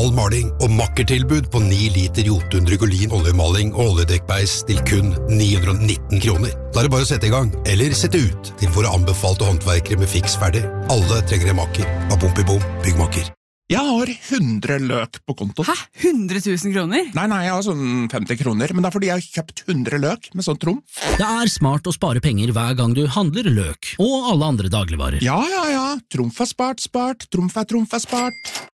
all maling og makkertilbud på 9 liter Jotun Drygolin oljemaling og oljedekkbeis til kun 919 kroner. Da er det bare å sette i gang, eller sette ut til våre anbefalte håndverkere med fiks ferdig. Alle trenger en makker. Bom, byggmakker. Jeg har 100 løk på konto. Hæ? 100 000 kroner? Nei, jeg har sånn 50 kroner, men det er fordi jeg har kjøpt 100 løk med sånn trumf. Det er smart å spare penger hver gang du handler løk, og alle andre dagligvarer. Ja, trumf er spart, trumf er spart.